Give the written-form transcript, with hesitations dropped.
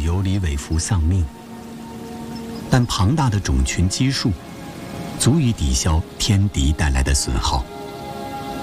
尤里韦弗丧命，但庞大的种群基数足以抵消天敌带来的损耗。